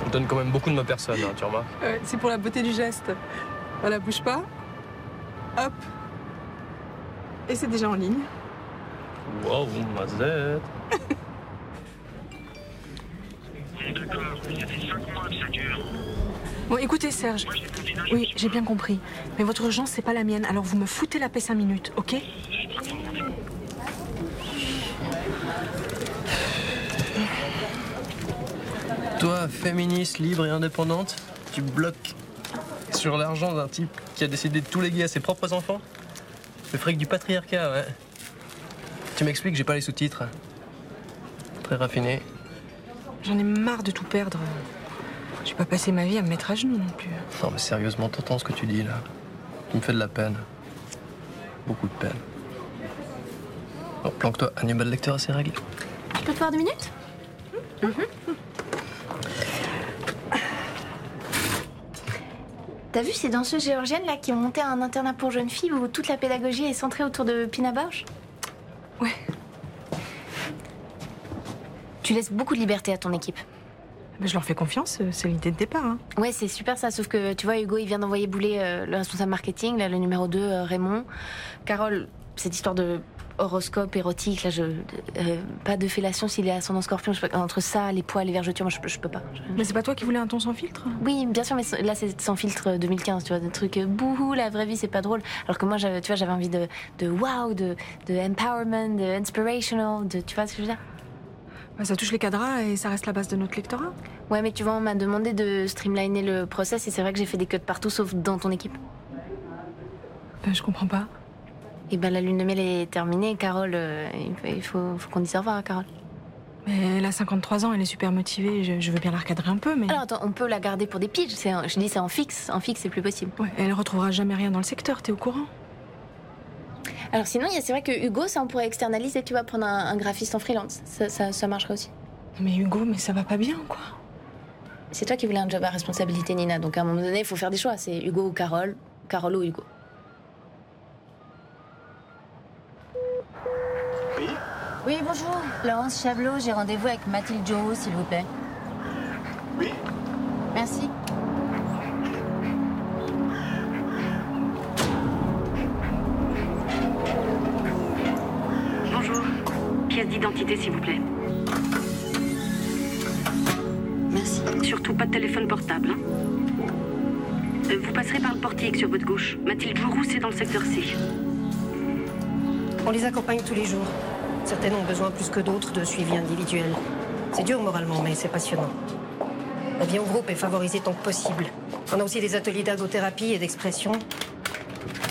Je donne quand même beaucoup de ma personne, hein, tu remarques. Ouais, c'est pour la beauté du geste. Voilà, bouge pas. Hop. Et c'est déjà en ligne. Wow, mazette. D'accord, ça fait 5 mois que ça dure. Bon, écoutez, Serge. Oui, j'ai bien compris. Mais votre urgence, c'est pas la mienne. Alors vous me foutez la paix 5 minutes, ok? Toi, féministe, libre et indépendante, tu bloques sur l'argent d'un type qui a décidé de tout léguer à ses propres enfants? Le fric du patriarcat, ouais. Tu m'expliques, j'ai pas les sous-titres. Très raffiné. J'en ai marre de tout perdre. Je vais pas passer ma vie à me mettre à genoux non plus. Non mais sérieusement, t'entends ce que tu dis là? Tu me fais de la peine. Beaucoup de peine. Bon, planque-toi, Hannibal Lecter à ses règles. Je peux te voir 2 minutes? T'as vu ces danseuses géorgiennes là qui ont monté un internat pour jeunes filles où toute la pédagogie est centrée autour de Pina Bausch? Ouais. Tu laisses beaucoup de liberté à ton équipe. Mais je leur fais confiance, c'est l'idée de départ. Hein. Ouais, c'est super ça, sauf que tu vois, Hugo, il vient d'envoyer bouler le responsable marketing, là, le numéro 2, Raymond. Carole, cette histoire de horoscope érotique, là, pas de fellation s'il est ascendant scorpion, entre ça, les poils, les vergetures, moi je peux pas. Mais c'est pas toi qui voulais un ton sans filtre? Oui, bien sûr, mais là c'est sans filtre 2015, tu vois, des trucs bouhou, la vraie vie c'est pas drôle. Alors que moi, tu vois, j'avais envie de wow, de empowerment, de inspirational, tu vois ce que je veux dire? Bah, ça touche les cadras et ça reste la base de notre lectorat. Ouais, mais tu vois, on m'a demandé de streamliner le process et c'est vrai que j'ai fait des cuts partout sauf dans ton équipe. Je comprends pas. Et ben la lune de miel est terminée, Carole, il faut qu'on dise au revoir à Carole. Mais elle a 53 ans, elle est super motivée, je veux bien la recadrer un peu, mais... Alors attends, on peut la garder pour des piges, je dis c'est en fixe c'est plus possible. Ouais, elle retrouvera jamais rien dans le secteur, t'es au courant? Alors sinon, c'est vrai que Hugo, ça on pourrait externaliser, tu vois, prendre un graphiste en freelance, ça marcherait aussi. Mais Hugo, mais ça va pas bien, quoi. C'est toi qui voulais un job à responsabilité, Nina, donc à un moment donné, il faut faire des choix, c'est Hugo ou Carole, Carole ou Hugo. Oui, bonjour. Laurence Chablot, j'ai rendez-vous avec Mathilde Jourou, s'il vous plaît. Oui. Merci. Bonjour. Pièce d'identité, s'il vous plaît. Merci. Surtout pas de téléphone portable. Hein. Vous passerez par le portique sur votre gauche. Mathilde Jourou, c'est dans le secteur C. On les accompagne tous les jours. Certaines ont besoin plus que d'autres de suivi individuel. C'est dur moralement, mais c'est passionnant. La vie en groupe est favorisée tant que possible. On a aussi des ateliers d'ergothérapie et d'expression.